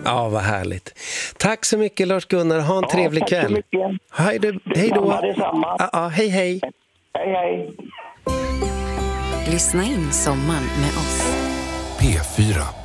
Ja, vad härligt. Tack så mycket Lars-Gunnar, ha en trevlig kväll. Tack så mycket. Hej då. Detsamma. Ja, hej. Hej, hej. Lyssna in sommaren med oss. P4.